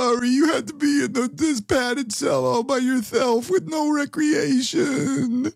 sorry. You had to be in this padded cell all by yourself with no recreation.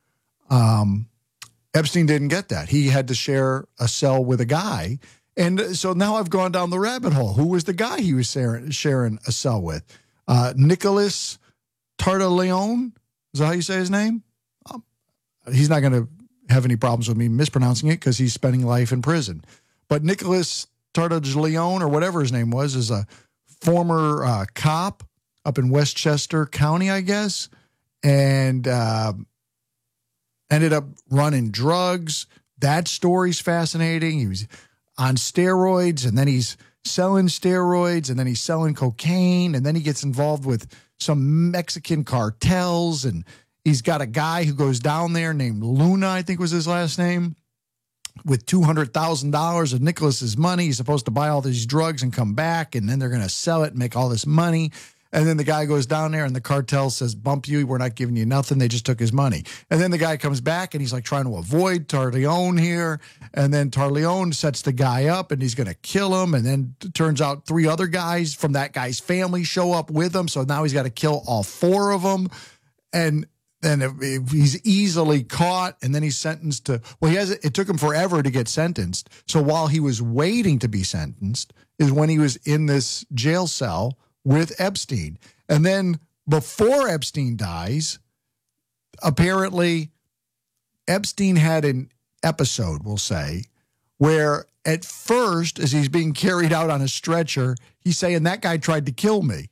Epstein didn't get that. He had to share a cell with a guy. And so now I've gone down the rabbit hole. Who was the guy he was sharing a cell with? Nicholas Tartaleone? Is that how you say his name? He's not going to have any problems with me mispronouncing it because he's spending life in prison. But Nicholas Tartaleone, or whatever his name was, is a former cop up in Westchester County, I guess, and ended up running drugs. That story's fascinating. He was on steroids, and then he's selling steroids, and then he's selling cocaine, and then he gets involved with some Mexican cartels, and he's got a guy who goes down there named Luna, I think was his last name, with $200,000 of Nicholas's money. He's supposed to buy all these drugs and come back, and then they're going to sell it and make all this money. And then the guy goes down there and the cartel says, bump you. We're not giving you nothing. They just took his money. And then the guy comes back and he's like trying to avoid Tartaleone here. And then Tartaleone sets the guy up and he's going to kill him. And then it turns out 3 other guys from that guy's family show up with him. So now he's got to kill all 4 of them. And then he's easily caught, and then he's sentenced to, it took him forever to get sentenced. So while he was waiting to be sentenced is when he was in this jail cell with Epstein. And then before Epstein dies, apparently Epstein had an episode, we'll say, where at first, as he's being carried out on a stretcher, he's saying, that guy tried to kill me.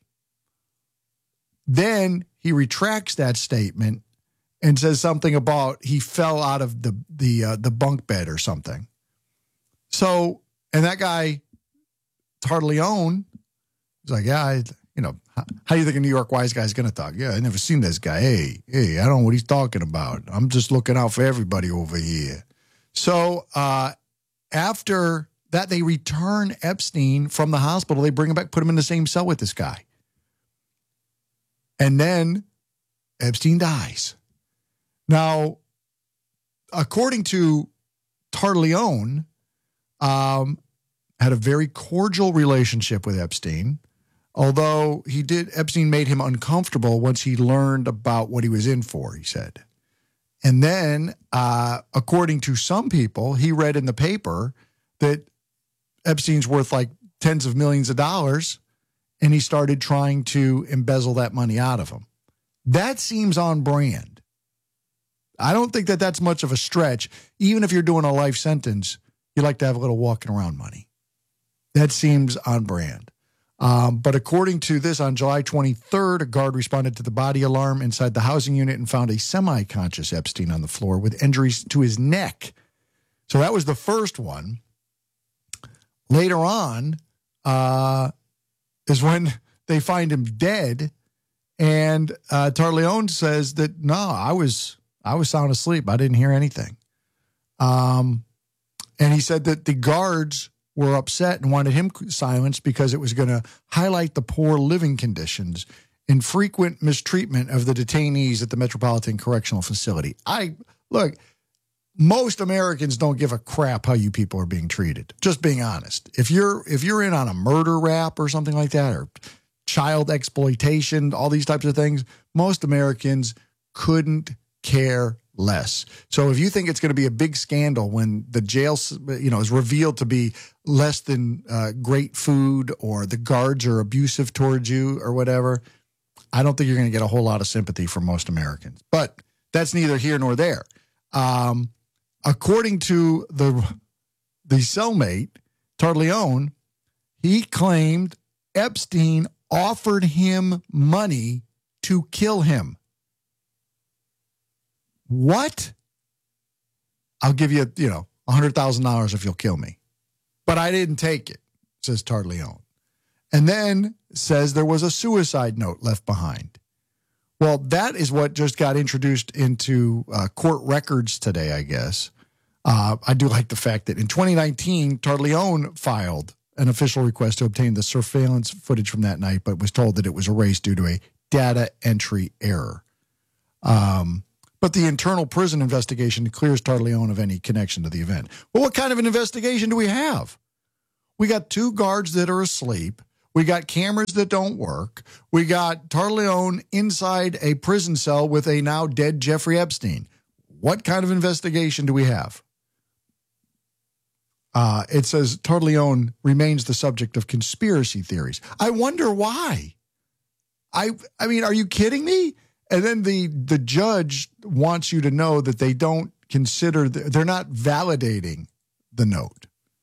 Then he retracts that statement and says something about he fell out of the bunk bed or something. So, and that guy, Tartaleone, he's like, yeah, how do you think a New York wise guy's going to talk? Yeah, I never seen this guy. Hey, I don't know what he's talking about. I'm just looking out for everybody over here. So after that, they return Epstein from the hospital. They bring him back, put him in the same cell with this guy. And then Epstein dies. Now, according to Tartaleone, had a very cordial relationship with Epstein, although Epstein made him uncomfortable once he learned about what he was in for, he said. And then, according to some people, he read in the paper that Epstein's worth like tens of millions of dollars, and he started trying to embezzle that money out of him. That seems on brand. I don't think that that's much of a stretch. Even if you're doing a life sentence, you like to have a little walking around money. That seems on brand. But according to this, on July 23rd, a guard responded to the body alarm inside the housing unit and found a semi-conscious Epstein on the floor with injuries to his neck. So that was the first one. Later on is when they find him dead, and Tartaleone says that, no, I was sound asleep. I didn't hear anything. And he said that the guards were upset and wanted him silenced because it was going to highlight the poor living conditions and frequent mistreatment of the detainees at the Metropolitan Correctional Facility. Look, most Americans don't give a crap how you people are being treated. Just being honest. If you're in on a murder rap or something like that, or child exploitation, all these types of things, most Americans couldn't care less. So if you think it's going to be a big scandal when the jail, is revealed to be less than great food, or the guards are abusive towards you or whatever, I don't think you're going to get a whole lot of sympathy from most Americans. But that's neither here nor there. According to the cellmate, Tartaleone, he claimed Epstein offered him money to kill him. What? I'll give you, $100,000 if you'll kill me. But I didn't take it, says Tartaleone. And then says there was a suicide note left behind. Well, that is what just got introduced into court records today, I guess. I do like the fact that in 2019, Tartaleone filed an official request to obtain the surveillance footage from that night, but was told that it was erased due to a data entry error. But the internal prison investigation clears Tartaleone of any connection to the event. Well, what kind of an investigation do we have? We got 2 guards that are asleep. We got cameras that don't work. We got Tarleone inside a prison cell with a now dead Jeffrey Epstein. What kind of investigation do we have? It says Tarleone remains the subject of conspiracy theories. I wonder why. I mean, are you kidding me? And then the judge wants you to know that they don't consider, they're not validating the note.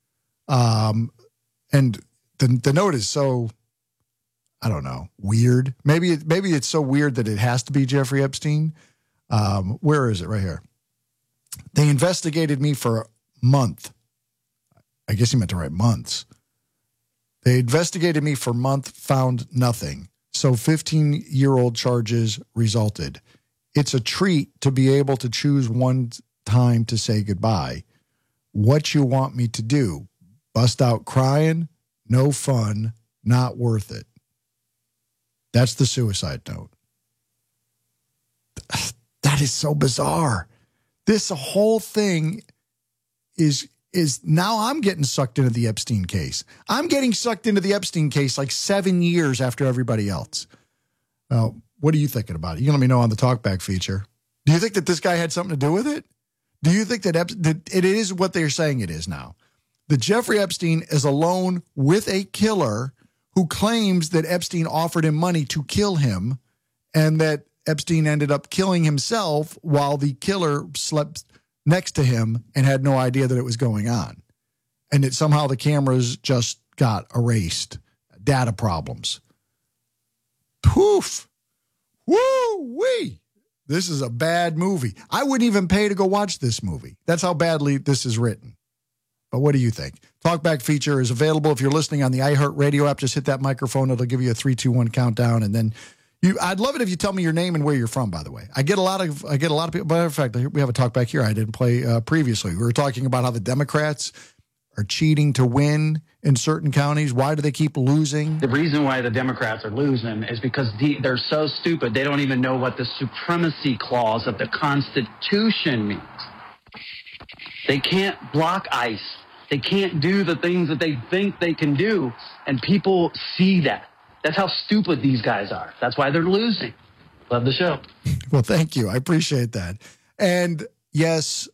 And the note is so, I don't know, weird. Maybe it's so weird that it has to be Jeffrey Epstein. Where is it? Right here. They investigated me for a month. I guess he meant to write months. They investigated me for a month, found nothing. So 15-year-old charges resulted. It's a treat to be able to choose one time to say goodbye. What you want me to do? Bust out crying? No fun. Not worth it. That's the suicide note. That is so bizarre. This whole thing is now I'm getting sucked into the Epstein case. I'm getting sucked into the Epstein case like 7 years after everybody else. What are you thinking about it? You can let me know on the Talkback feature. Do you think that this guy had something to do with it? Do you think that it is what they're saying it is now? That Jeffrey Epstein is alone with a killer who claims that Epstein offered him money to kill him, and that Epstein ended up killing himself while the killer slept next to him and had no idea that it was going on. And that somehow the cameras just got erased. Data problems. Poof. Woo-wee. This is a bad movie. I wouldn't even pay to go watch this movie. That's how badly this is written. But what do you think? Talkback feature is available if you're listening on the iHeartRadio app. Just hit that microphone. It'll give you a 3, 2, 1 countdown, and then I'd love it if you tell me your name and where you're from, by the way. I get a lot of people. Matter of fact, we have a talk back here I didn't play previously. We were talking about how the Democrats are cheating to win in certain counties. Why do they keep losing? The reason why the Democrats are losing is because they're so stupid. They don't even know what the supremacy clause of the Constitution means. They can't block ICE. They can't do the things that they think they can do, and people see that. That's how stupid these guys are. That's why they're losing. Love the show. Well, thank you. I appreciate that. And yes,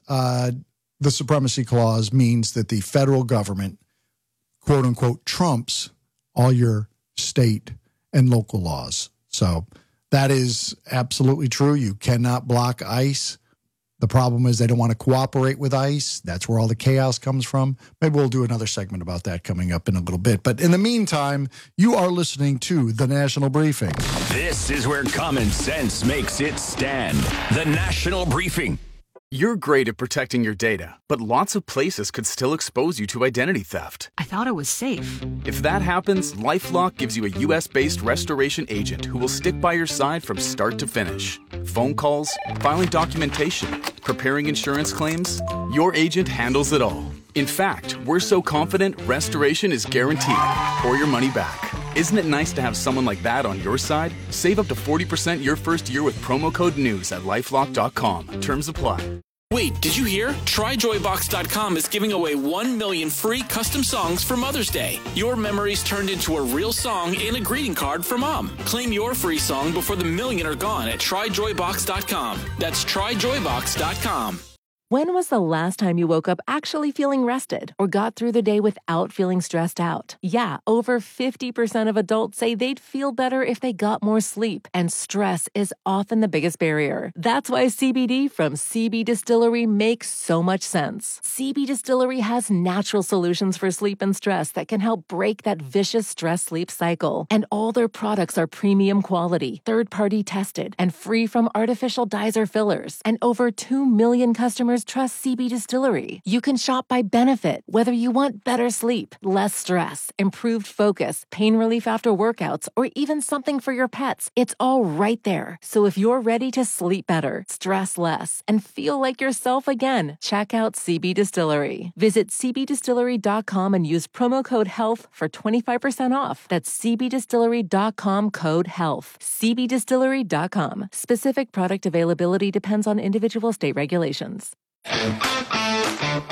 the supremacy clause means that the federal government, quote unquote, trumps all your state and local laws. So that is absolutely true. You cannot block ICE. The problem is they don't want to cooperate with ICE. That's where all the chaos comes from. Maybe we'll do another segment about that coming up in a little bit. But in the meantime, you are listening to The National Briefing. This is where common sense makes its stand. The National Briefing. You're great at protecting your data, but lots of places could still expose you to identity theft. I thought it was safe. If that happens, LifeLock gives you a U.S.-based restoration agent who will stick by your side from start to finish. Phone calls, filing documentation, preparing insurance claims, your agent handles it all. In fact, we're so confident restoration is guaranteed or your money back. Isn't it nice to have someone like that on your side? Save up to 40% your first year with promo code NEWS at LifeLock.com. Terms apply. Wait, did you hear? TryJoyBox.com is giving away 1 million free custom songs for Mother's Day. Your memories turned into a real song and a greeting card for Mom. Claim your free song before the million are gone at TryJoyBox.com. That's TryJoyBox.com. When was the last time you woke up actually feeling rested or got through the day without feeling stressed out? Yeah, over 50% of adults say they'd feel better if they got more sleep, and stress is often the biggest barrier. That's why CBD from CB Distillery makes so much sense. CB Distillery has natural solutions for sleep and stress that can help break that vicious stress-sleep cycle. And all their products are premium quality, third-party tested, and free from artificial dyes or fillers. And over 2 million customers trust CB Distillery. You can shop by benefit, whether you want better sleep, less stress, improved focus, pain relief after workouts, or even something for your pets. It's all right there. So if you're ready to sleep better, stress less, and feel like yourself again, check out CB Distillery. Visit cbdistillery.com and use promo code HEALTH for 25% off. That's cbdistillery.com code HEALTH. cbdistillery.com. Specific product availability depends on individual state regulations.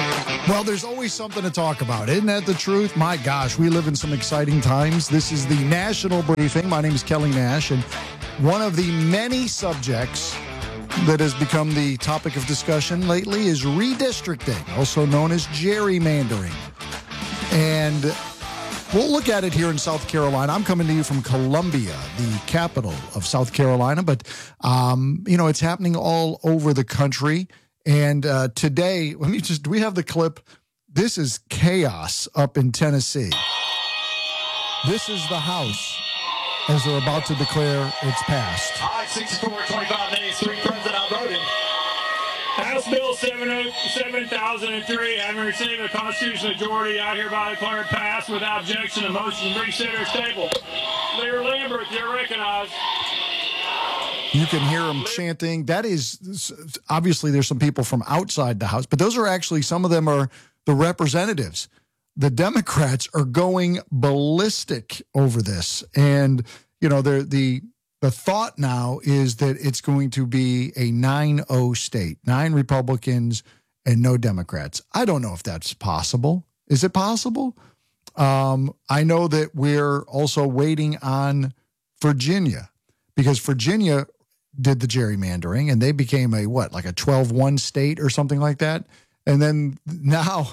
Well, there's always something to talk about. Isn't that the truth? My gosh, we live in some exciting times. This is the National Briefing. My name is Kelly Nash, and one of the many subjects that has become the topic of discussion lately is redistricting, also known as gerrymandering. And we'll look at it here in South Carolina. I'm coming to you from Columbia, the capital of South Carolina, but, it's happening all over the country. And today, do we have the clip? This is chaos up in Tennessee. This is the House as they're about to declare it's passed. Aye, 64-25 days, 3 president outvoted. House Bill 7003, having received a constitutional majority, I hereby declare it passed without objection. The motion to reconsider is tabled. Mayor Lambert, you're recognized. You can hear them chanting. That is, obviously, there's some people from outside the House, but those are actually, some of them are the representatives. The Democrats are going ballistic over this. And, the thought now is that it's going to be a 9-0 state, 9 Republicans and no Democrats. I don't know if that's possible. Is it possible? I know that we're also waiting on Virginia, because Virginia did the gerrymandering and they became a 12-1 state or something like that. And then now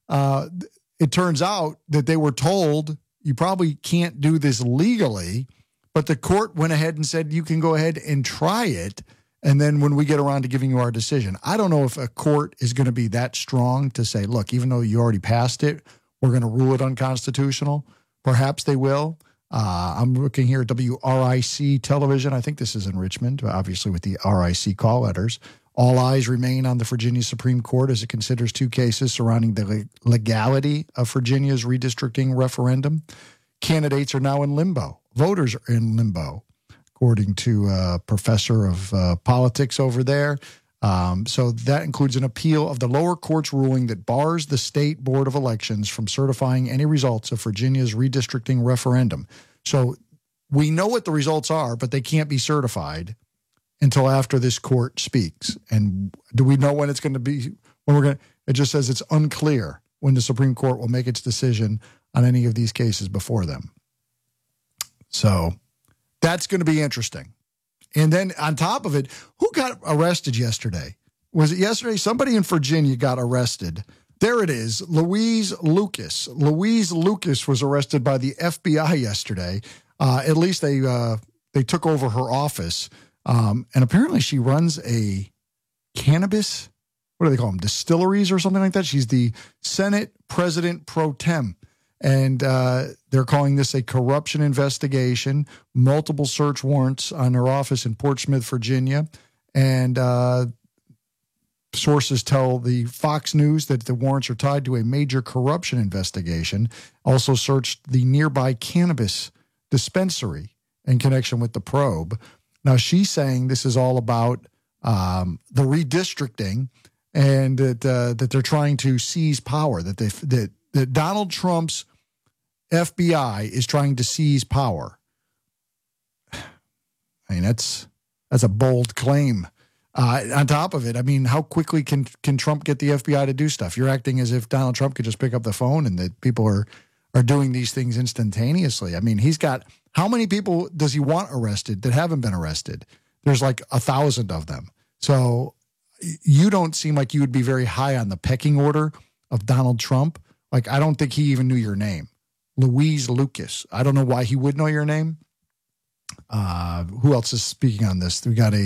it turns out that they were told you probably can't do this legally, but the court went ahead and said you can go ahead and try it. And then when we get around to giving you our decision, I don't know if a court is going to be that strong to say, look, even though you already passed it, we're going to rule it unconstitutional. Perhaps they will. I'm looking here at WRIC television. I think this is in Richmond, obviously with the RIC call letters. All eyes remain on the Virginia Supreme Court as it considers 2 cases surrounding the legality of Virginia's redistricting referendum. Candidates are now in limbo. Voters are in limbo, according to a professor of politics over there. So that includes an appeal of the lower court's ruling that bars the State Board of Elections from certifying any results of Virginia's redistricting referendum. So we know what the results are, but they can't be certified until after this court speaks. And do we know when it's going to be? It just says it's unclear when the Supreme Court will make its decision on any of these cases before them. So that's going to be interesting. And then on top of it, who got arrested yesterday? Was it yesterday? Somebody in Virginia got arrested. There it is, Louise Lucas. Louise Lucas was arrested by the FBI yesterday. At least they took over her office. And apparently she runs a cannabis, what do they call them, distilleries or something like that? She's the Senate President Pro Tem. And they're calling this a corruption investigation, multiple search warrants on her office in Portsmouth, Virginia. And sources tell the Fox News that the warrants are tied to a major corruption investigation. Also searched the nearby cannabis dispensary in connection with the probe. Now, she's saying this is all about the redistricting and that they're trying to seize power, that Donald Trump's FBI is trying to seize power. I mean, that's a bold claim. On top of it, I mean, how quickly can Trump get the FBI to do stuff? You're acting as if Donald Trump could just pick up the phone and that people are doing these things instantaneously. I mean, he's got, how many people does he want arrested that haven't been arrested? There's like 1,000 of them. So you don't seem like you would be very high on the pecking order of Donald Trump. Like, I don't think he even knew your name. Louise Lucas. I don't know why he would know your name. Who else is speaking on this? We got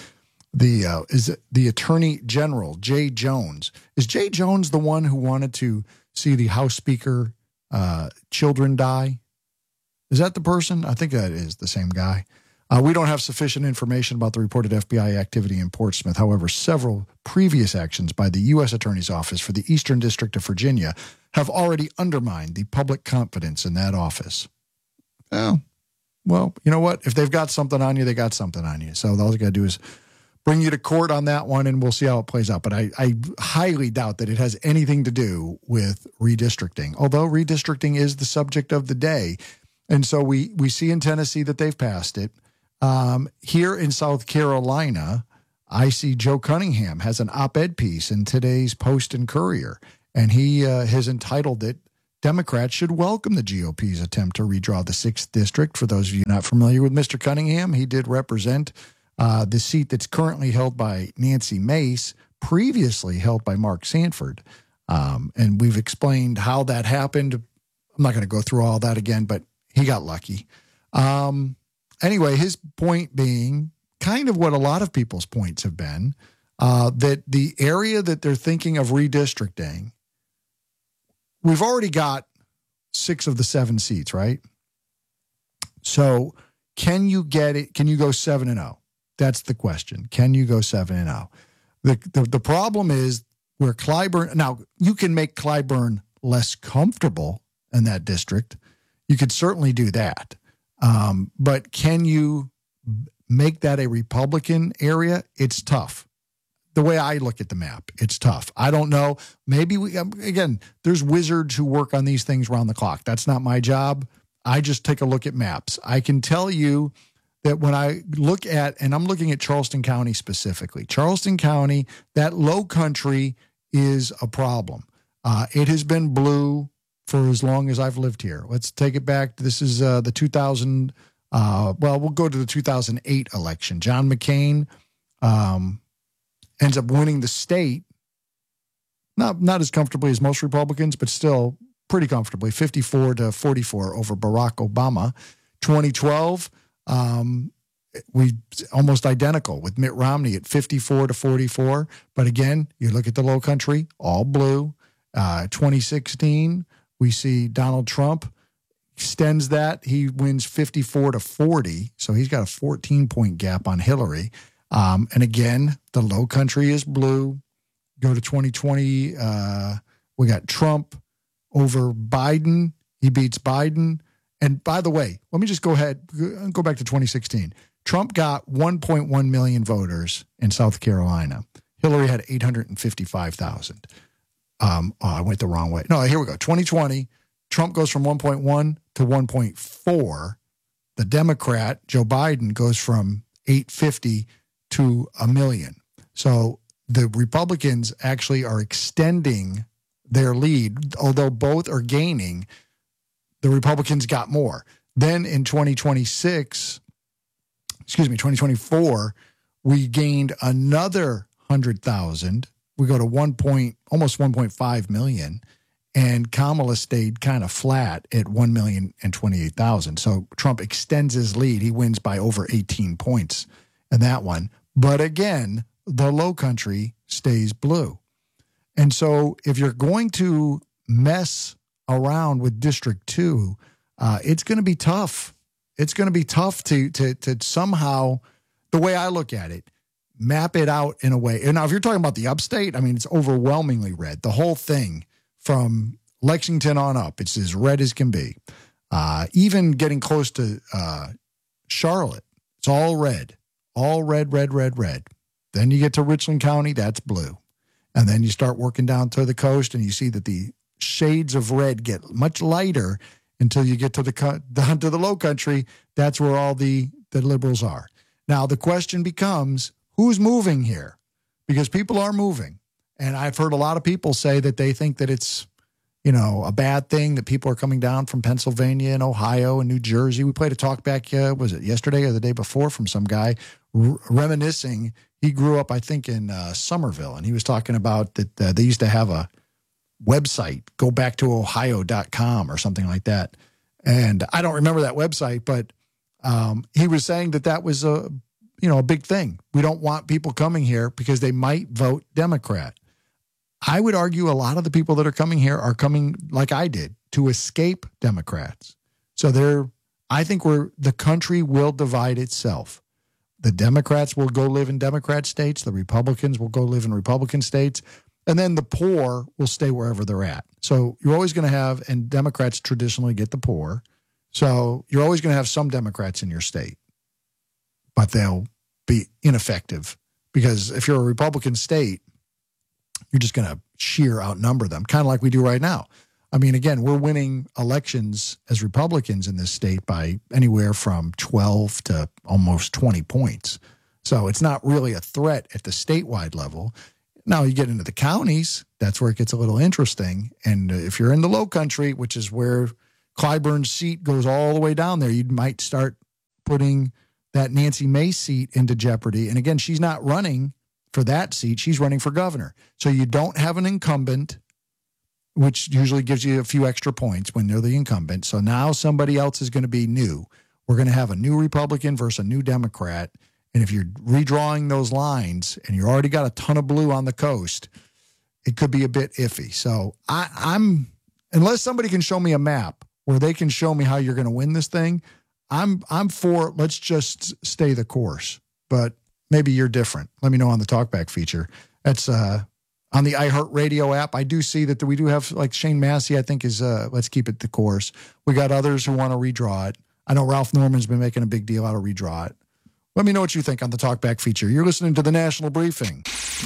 is it the Attorney General, Jay Jones. Is Jay Jones the one who wanted to see the House Speaker children die? Is that the person? I think that is the same guy. We don't have sufficient information about the reported FBI activity in Portsmouth. However, several previous actions by the U.S. Attorney's Office for the Eastern District of Virginia have already undermined the public confidence in that office. Well, you know what? If they've got something on you, they got something on you. So all you got to do is bring you to court on that one, and we'll see how it plays out. But I highly doubt that it has anything to do with redistricting, although redistricting is the subject of the day. And so we see in Tennessee that they've passed it. Here in South Carolina, I see Joe Cunningham has an op-ed piece in today's Post and Courier. and he has entitled it, Democrats should welcome the GOP's attempt to redraw the 6th district. For those of you not familiar with Mr. Cunningham, he did represent the seat that's currently held by Nancy Mace, previously held by Mark Sanford. And we've explained how that happened. I'm not going to go through all that again, but he got lucky. Anyway, his point being kind of what a lot of people's points have been, that the area that they're thinking of redistricting, we've already got 6 of the 7 seats, right? So can you get it? Can you go 7-0? That's the question. Can you go 7-0? The problem is where Clyburn, now you can make Clyburn less comfortable in that district. You could certainly do that. But can you make that a Republican area? It's tough. The way I look at the map, it's tough. I don't know. Maybe again, there's wizards who work on these things around the clock. That's not my job. I just take a look at maps. I can tell you that when I look at, and I'm looking at Charleston County specifically, Charleston County, that low country is a problem. It has been blue for as long as I've lived here. Let's take it back. This is the 2000, we'll go to the 2008 election. John McCain ends up winning the state, not as comfortably as most Republicans, but still pretty comfortably, 54-44 over Barack Obama. 2012, we almost identical with Mitt Romney at 54-44. But again, you look at the low country, all blue. 2016, we see Donald Trump extends that. He wins 54-40. So he's got a 14-point gap on Hillary. And again, the low country is blue. Go to 2020, we got Trump over Biden. He beats Biden. And by the way, let me just go back to 2016. Trump got 1.1 million voters in South Carolina. Hillary had 855,000. I went the wrong way. No, here we go. 2020, Trump goes from 1.1 to 1.4. The Democrat, Joe Biden, goes from 850 to 1 million. So the Republicans actually are extending their lead, although both are gaining. The Republicans got more. Then in 2024, we gained another 100,000. We go to almost 1.5 million, and Kamala stayed kind of flat at 1,028,000. So Trump extends his lead. He wins by over 18 points in that one. But again, the low country stays blue. And so if you're going to mess around with District 2, it's going to be tough. It's going to be tough to somehow, the way I look at it, map it out in a way. And now if you're talking about the upstate, I mean, it's overwhelmingly red. The whole thing from Lexington on up, it's as red as can be. Even getting close to Charlotte, it's all red. All red, red, red, red. Then you get to Richland County, that's blue. And then you start working down to the coast and you see that the shades of red get much lighter until you get to down to the low country. That's where all the liberals are. Now, the question becomes, who's moving here? Because people are moving. And I've heard a lot of people say that they think that it's, a bad thing that people are coming down from Pennsylvania and Ohio and New Jersey. We played a talk back, was it yesterday or the day before, from some guy reminiscing. He grew up, I think, in Somerville, and he was talking about that they used to have a website, gobackToOhio.com or something like that. And I don't remember that website, but he was saying that was a big thing. We don't want people coming here because they might vote Democrat. I would argue a lot of the people that are coming here are coming, like I did, to escape Democrats. So I think the country will divide itself. The Democrats will go live in Democrat states. The Republicans will go live in Republican states. And then the poor will stay wherever they're at. So you're always going to have, and Democrats traditionally get the poor. So you're always going to have some Democrats in your state, but they'll be ineffective because if you're a Republican state, you're just going to sheer outnumber them, kind of like we do right now. I mean, again, we're winning elections as Republicans in this state by anywhere from 12 to almost 20 points. So it's not really a threat at the statewide level. Now you get into the counties, that's where it gets a little interesting. And if you're in the low country, which is where Clyburn's seat goes all the way down there, you might start putting that Nancy Mace seat into jeopardy. And again, she's not running for that seat. She's running for governor. So you don't have an incumbent, which usually gives you a few extra points when they're the incumbent. So now somebody else is going to be new. We're going to have a new Republican versus a new Democrat. And if you're redrawing those lines and you already got a ton of blue on the coast, it could be a bit iffy. So I'm unless somebody can show me a map where they can show me how you're going to win this thing, I'm for let's just stay the course. But maybe you're different. Let me know on the talkback feature. That's on the iHeartRadio app. I do see that we do have, like Shane Massey, I think is let's keep it the course. We got others who want to redraw it. I know Ralph Norman's been making a big deal out of redraw it. Let me know what you think on the talkback feature. You're listening to the National Briefing.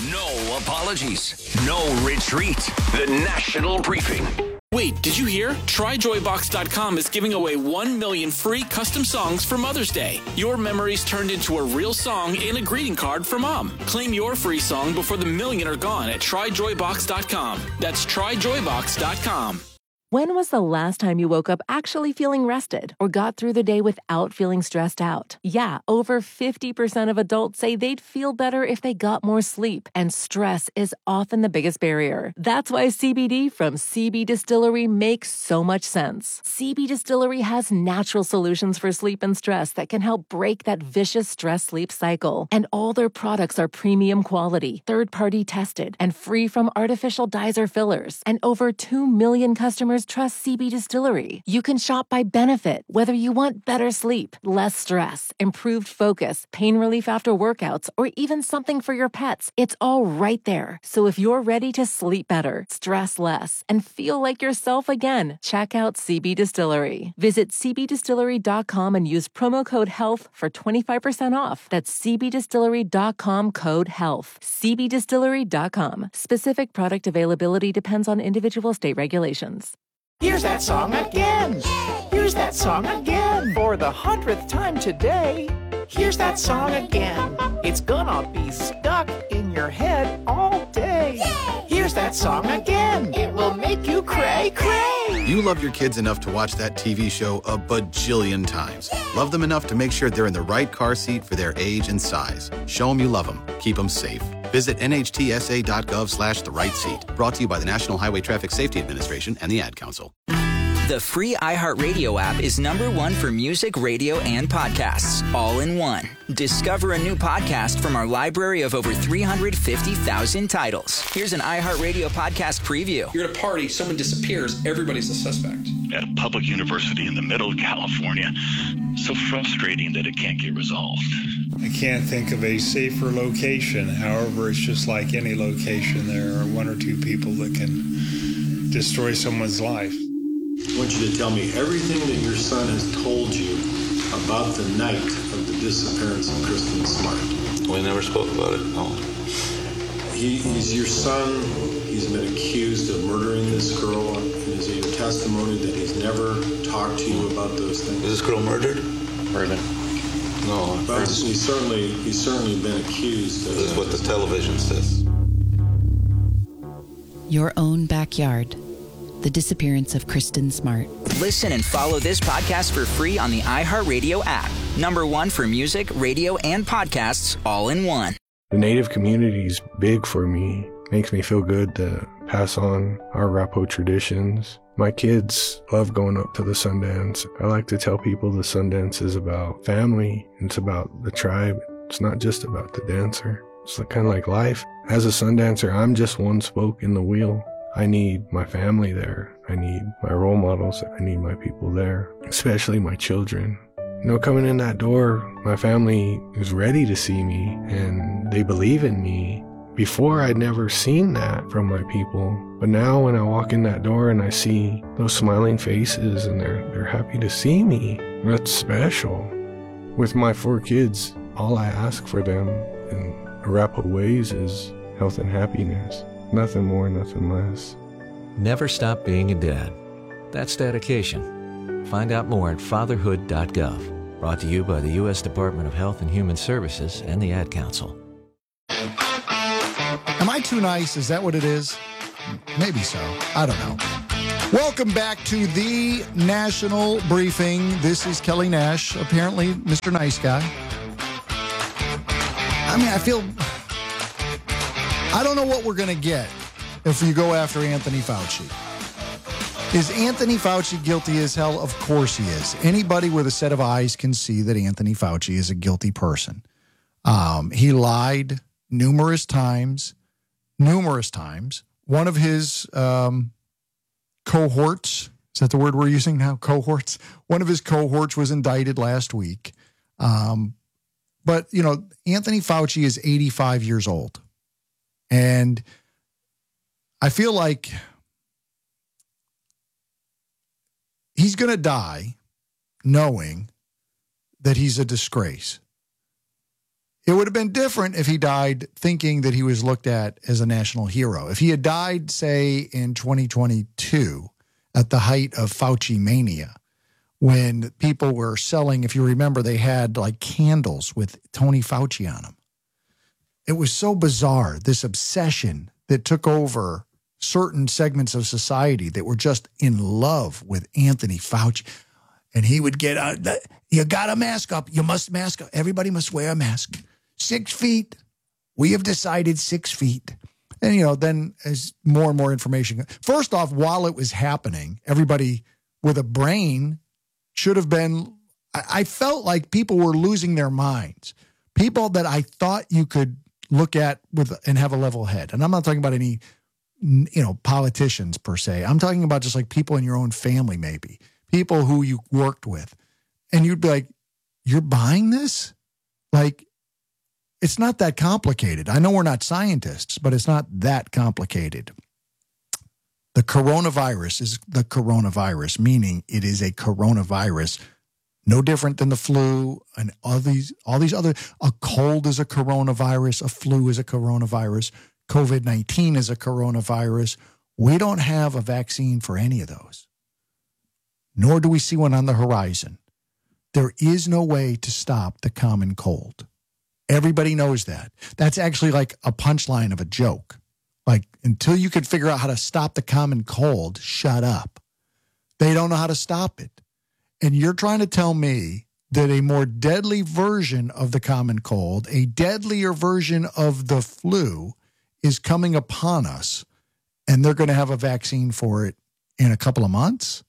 No apologies. No retreat. The National Briefing. Wait, did you hear? TryJoyBox.com is giving away 1 million free custom songs for Mother's Day. Your memories turned into a real song and a greeting card for Mom. Claim your free song before the million are gone at TryJoyBox.com. That's TryJoyBox.com. When was the last time you woke up actually feeling rested or got through the day without feeling stressed out? Yeah, over 50% of adults say they'd feel better if they got more sleep, and stress is often the biggest barrier. That's why CBD from CB Distillery makes so much sense. CB Distillery has natural solutions for sleep and stress that can help break that vicious stress-sleep cycle. And all their products are premium quality, third-party tested, and free from artificial dyes or fillers. And over 2 million customers trust CB Distillery. You can shop by benefit, whether you want better sleep, less stress, improved focus, pain relief after workouts, or even something for your pets. It's all right there. So if you're ready to sleep better, stress less, and feel like yourself again, check out CB Distillery. Visit cbdistillery.com and use promo code HEALTH for 25% off. That's cbdistillery.com code HEALTH. cbdistillery.com. Specific product availability depends on individual state regulations. Here's that song again. Here's that song again. For the 100th time today. Here's that song again. It's gonna be stuck in your head all day. Here's that song again. It will make you cray, cray. You love your kids enough to watch that TV show a bajillion times. Love them enough to make sure they're in the right car seat for their age and size. Show them you love them. Keep them safe. Visit nhtsa.gov/the-right-seat. Brought to you by the National Highway Traffic Safety Administration and the Ad Council. The free iHeartRadio app is #1 for music, radio, and podcasts, all in one. Discover a new podcast from our library of over 350,000 titles. Here's an iHeartRadio podcast preview. You're at a party, someone disappears, everybody's a suspect. At a public university in the middle of California, so frustrating that it can't get resolved. I can't think of a safer location. However, it's just like any location. There are one or two people that can destroy someone's life. I want you to tell me everything that your son has told you about the night of the disappearance of Kristen Smart. We never spoke about it, no. He's your son. He's been accused of murdering this girl. Is it your testimony that he's never talked to you about those things? Is this girl murdered? Murdered. No. But he's certainly been accused. This is what the television says. Your own backyard. The disappearance of Kristen Smart. Listen and follow this podcast for free on the iHeartRadio app. #1 for music, radio, and podcasts, all in one. The Native community is big for me. Makes me feel good to pass on our Arapaho traditions. My kids love going up to the Sundance. I like to tell people the Sundance is about family. It's about the tribe. It's not just about the dancer. It's kind of like life. As a Sundancer, I'm just one spoke in the wheel. I need my family there. I need my role models. I need my people there, especially my children. You know, coming in that door, my family is ready to see me and they believe in me. Before, I'd never seen that from my people. But now when I walk in that door and I see those smiling faces and they're happy to see me, that's special. With my 4 kids, all I ask for them in Arapaho ways is health and happiness. Nothing more, nothing less. Never stop being a dad. That's dedication. Find out more at fatherhood.gov. Brought to you by the U.S. Department of Health and Human Services and the Ad Council. Am I too nice? Is that what it is? Maybe so. I don't know. Welcome back to the National Briefing. This is Kelly Nash, apparently Mr. Nice Guy. I mean, I don't know what we're going to get if you go after Anthony Fauci. Is Anthony Fauci guilty as hell? Of course he is. Anybody with a set of eyes can see that Anthony Fauci is a guilty person. He lied numerous times. One of his cohorts, is that the word we're using now? Cohorts? One of his cohorts was indicted last week. But, you know, Anthony Fauci is 85 years old. And I feel like he's going to die knowing that he's a disgrace. It would have been different if he died thinking that he was looked at as a national hero. If he had died, say, in 2022 at the height of Fauci mania, when people were selling, if you remember, they had like candles with Tony Fauci on them. It was so bizarre, this obsession that took over certain segments of society that were just in love with Anthony Fauci. And he would get out, you got to mask up. You must mask up. Everybody must wear a mask. 6 feet. We have decided 6 feet. And, you know, then as more and more information. First off, while it was happening, everybody with a brain should have been, I felt like people were losing their minds. People that I thought you could look at with and have a level head. And I'm not talking about any, you know, politicians per se. I'm talking about just like people in your own family, maybe. People who you worked with. And you'd be like, you're buying this? Like, it's not that complicated. I know we're not scientists, but it's not that complicated. The coronavirus is the coronavirus, meaning it is a coronavirus, no different than the flu and all these other, a cold is a coronavirus, a flu is a coronavirus, COVID-19 is a coronavirus. We don't have a vaccine for any of those, nor do we see one on the horizon. There is no way to stop the common cold. Everybody knows that. That's actually like a punchline of a joke. Like, until you can figure out how to stop the common cold, shut up. They don't know how to stop it. And you're trying to tell me that a more deadly version of the common cold, a deadlier version of the flu is coming upon us, and they're going to have a vaccine for it in a couple of months?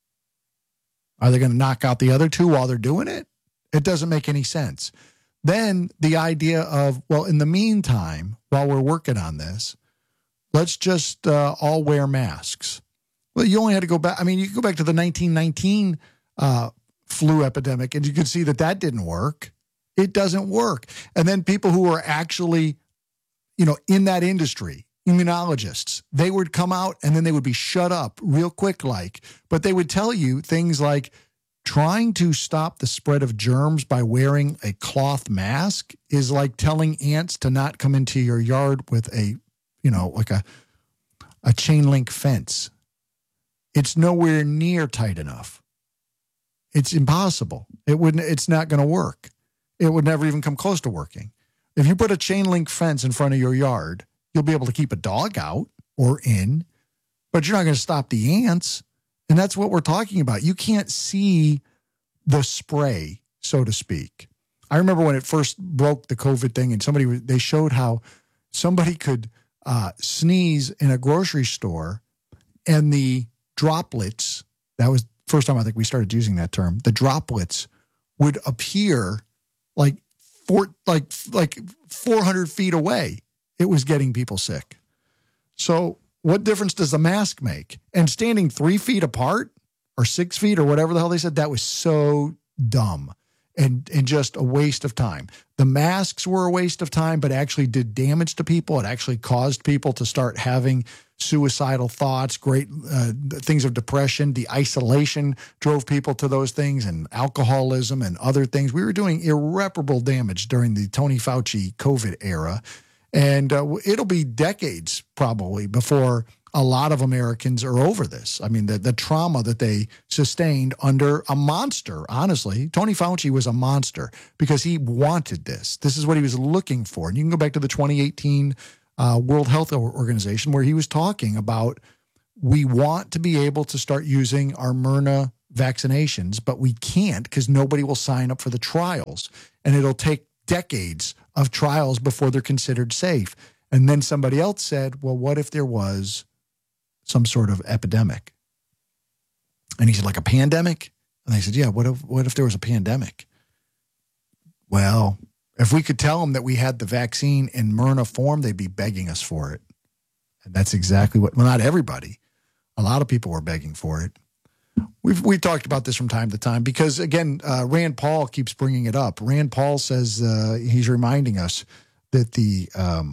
Are they going to knock out the other two while they're doing it? It doesn't make any sense. Then the idea of, well, in the meantime, while we're working on this, let's just all wear masks. Well, you only had to go back. I mean, you can go back to the 1919 flu epidemic, and you can see that that didn't work. It doesn't work. And then people who are actually, you know, in that industry, immunologists, they would come out and then they would be shut up real quick, but they would tell you things like trying to stop the spread of germs by wearing a cloth mask is like telling ants to not come into your yard with a, you know, like a chain link fence. It's nowhere near tight enough. It's impossible. It's not going to work. It would never even come close to working. If you put a chain link fence in front of your yard, you'll be able to keep a dog out or in, but you're not going to stop the ants. And that's what we're talking about. You can't see the spray, so to speak. I remember when it first broke, the COVID thing, and they showed how somebody could sneeze in a grocery store, and the droplets, that was the first time I think we started using that term, the droplets would appear like 400 feet away. It was getting people sick. So what difference does the mask make? And standing 3 feet apart or 6 feet or whatever the hell they said, that was so dumb and just a waste of time. The masks were a waste of time, but actually did damage to people. It actually caused people to start having suicidal thoughts, great things of depression. The isolation drove people to those things, and alcoholism and other things. We were doing irreparable damage during the Tony Fauci COVID era. And it'll be decades probably before a lot of Americans are over this. I mean, the trauma that they sustained under a monster, honestly. Tony Fauci was a monster because he wanted this. This is what he was looking for. And you can go back to the 2018 World Health Organization, where he was talking about we want to be able to start using our Myrna vaccinations, but we can't because nobody will sign up for the trials. And it'll take decades of trials before they're considered safe. And then somebody else said, well, what if there was some sort of epidemic? And he said, like a pandemic? And they said, yeah, what if there was a pandemic? Well, if we could tell them that we had the vaccine in Myrna form, they'd be begging us for it. And that's exactly what, well, not everybody. A lot of people were begging for it. We've talked about this from time to time because, again, Rand Paul keeps bringing it up. Rand Paul says he's reminding us that the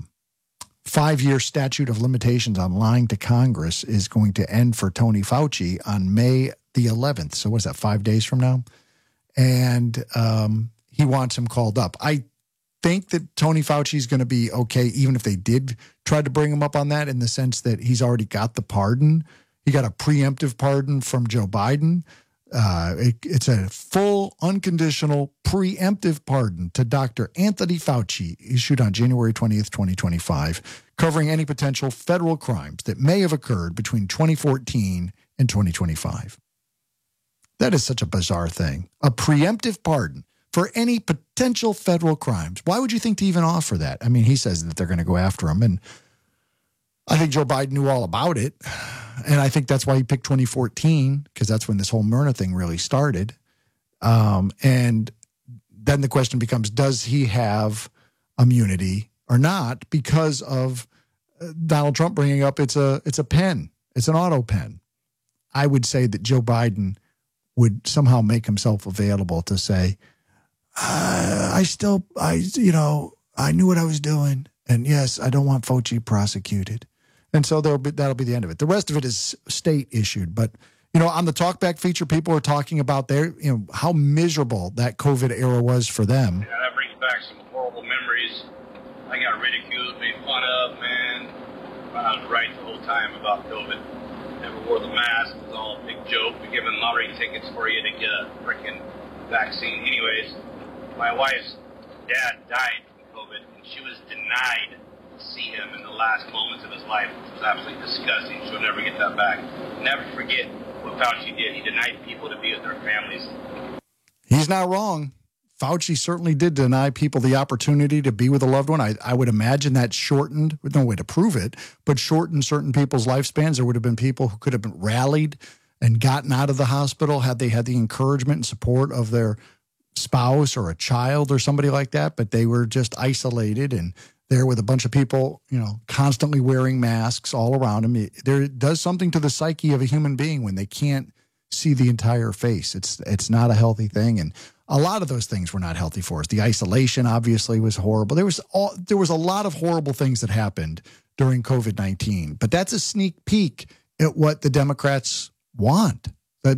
5-year statute of limitations on lying to Congress is going to end for Tony Fauci on May the 11th. So what's that, 5 days from now? And he wants him called up. I think that Tony Fauci is going to be okay, even if they did try to bring him up on that, in the sense that he's already got the pardon. He got a preemptive pardon from Joe Biden. It's a full, unconditional, preemptive pardon to Dr. Anthony Fauci, issued on January 20th, 2025, covering any potential federal crimes that may have occurred between 2014 and 2025. That is such a bizarre thing. A preemptive pardon for any potential federal crimes. Why would you think to even offer that? I mean, he says that they're going to go after him, and I think Joe Biden knew all about it. And I think that's why he picked 2014, because that's when this whole Myrna thing really started. And then the question becomes, does he have immunity or not because of Donald Trump bringing up it's a pen. It's an auto pen. I would say that Joe Biden would somehow make himself available to say, I knew what I was doing. And yes, I don't want Fauci prosecuted. And so that'll be the end of it. The rest of it is state issued. But, on the Talkback feature, people are talking about how miserable that COVID era was for them. Yeah, that brings back some horrible memories. I got ridiculed, made fun of, man. I was right the whole time about COVID. Never wore the mask. It was all a big joke. We're giving lottery tickets for you to get a freaking vaccine. Anyways, my wife's dad died from COVID, and she was denied to see him in the last moments of his life, which was absolutely disgusting. She'll never get that back. Never forget what Fauci did. He denied people to be with their families. He's not wrong. Fauci certainly did deny people the opportunity to be with a loved one. I would imagine that shortened, with no way to prove it, but shortened certain people's lifespans. There would have been people who could have been rallied and gotten out of the hospital had they had the encouragement and support of their spouse or a child or somebody like that, but they were just isolated and there with a bunch of people, constantly wearing masks all around them. There does something to the psyche of a human being when they can't see the entire face. It's not a healthy thing. And a lot of those things were not healthy for us. The isolation obviously was horrible. There was a lot of horrible things that happened during COVID-19, but that's a sneak peek at what the Democrats want.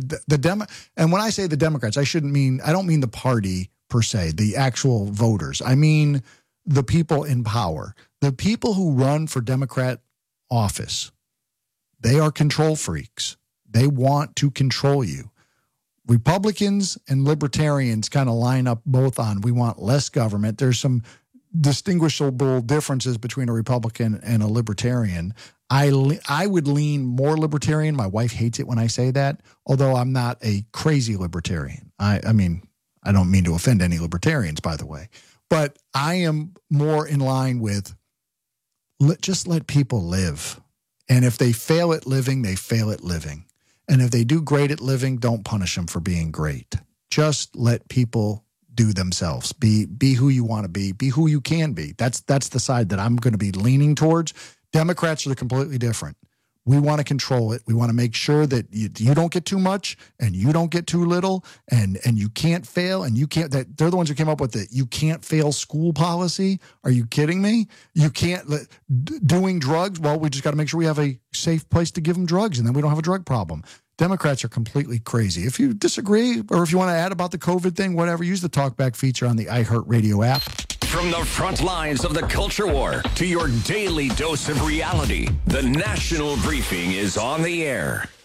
And when I say the Democrats, I don't mean the party per se, the actual voters. I mean the people in power, the people who run for Democrat office. They are control freaks. They want to control you. Republicans and libertarians kind of line up both on we want less government. There's some distinguishable differences between a Republican and a libertarian. I would lean more libertarian. My wife hates it when I say that, although I'm not a crazy libertarian. I mean, I don't mean to offend any libertarians, by the way, but I am more in line with just let people live. And if they fail at living, they fail at living. And if they do great at living, don't punish them for being great. Just let people do themselves. Be who you want to be who you can be. That's the side that I'm going to be leaning towards. Democrats are completely different. We want to control it. We want to make sure that you don't get too much and you don't get too little and you can't fail and you can't. They're the ones who came up with it. You can't fail school policy. Are you kidding me? You can't doing drugs. Well, we just got to make sure we have a safe place to give them drugs and then we don't have a drug problem. Democrats are completely crazy. If you disagree or if you want to add about the COVID thing, whatever, use the Talkback feature on the iHeartRadio app. From the front lines of the culture war to your daily dose of reality, the National Briefing is on the air.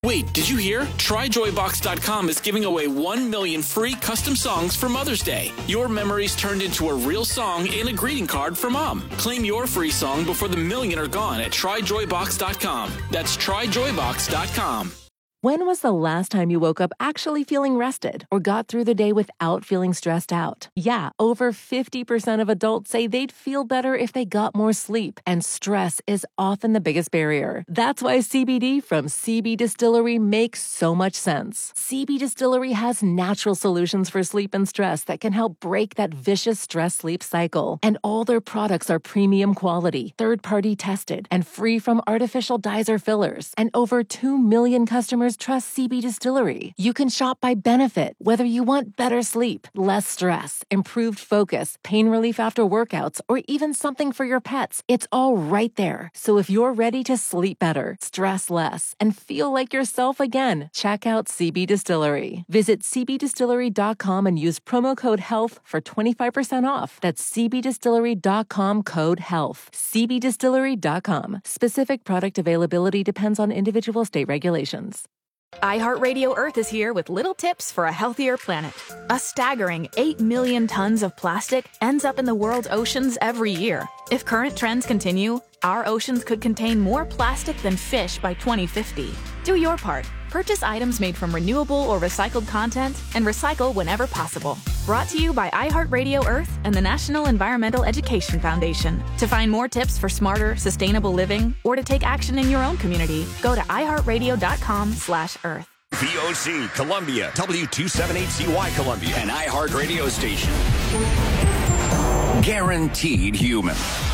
Wait, did you hear? TryJoyBox.com is giving away 1 million free custom songs for Mother's Day. Your memories turned into a real song and a greeting card for Mom. Claim your free song before the million are gone at TryJoyBox.com. That's TryJoyBox.com. When was the last time you woke up actually feeling rested or got through the day without feeling stressed out? Yeah, over 50% of adults say they'd feel better if they got more sleep, and stress is often the biggest barrier. That's why CBD from CB Distillery makes so much sense. CB Distillery has natural solutions for sleep and stress that can help break that vicious stress-sleep cycle. And all their products are premium quality, third-party tested, and free from artificial dyes or fillers. And over 2 million customers trust CB Distillery. You can shop by benefit, whether you want better sleep, less stress, improved focus, pain relief after workouts, or even something for your pets. It's all right there. So if you're ready to sleep better, stress less, and feel like yourself again, check out CB Distillery. Visit cbdistillery.com and use promo code HEALTH for 25% off. That's cbdistillery.com, code HEALTH. cbdistillery.com. Specific product availability depends on individual state regulations. iHeartRadio Earth is here with little tips for a healthier planet. A staggering 8 million tons of plastic ends up in the world's oceans every year. If current trends continue, our oceans could contain more plastic than fish by 2050. Do your part. Purchase items made from renewable or recycled content and recycle whenever possible. Brought to you by iHeartRadio Earth and the National Environmental Education Foundation. To find more tips for smarter, sustainable living or to take action in your own community, go to iHeartRadio.com/Earth. VOC Columbia, W278CY Columbia, an iHeart radio station. Guaranteed human.